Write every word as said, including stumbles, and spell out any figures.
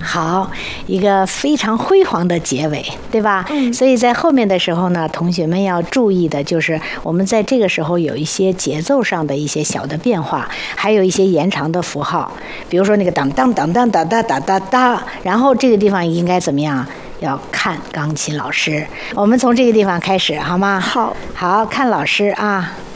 好，一个非常辉煌的结尾，对吧？ 嗯。 所以在后面的时候呢，同学们要注意的就是，我们在这个时候有一些节奏上的一些小的变化，还有一些延长的符号，比如说那个当当当当当当当当当，然后这个地方应该怎么样？要看钢琴老师。我们从这个地方开始，好吗？ 好， 好看老师啊。